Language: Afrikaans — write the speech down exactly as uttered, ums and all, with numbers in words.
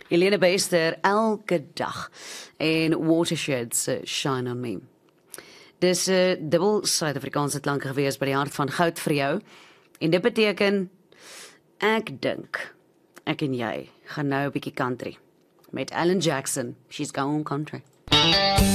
Helene Bester, Elke Dag en Watershed se Shine on Me. Dis 'n uh, dubbel Suid-Afrikaanse klanke gewees by die hart van goud vir jou. En dit beteken, ek dink, ek en jy gaan nou 'n bietjie country. Met Alan Jackson, She's Gone Country.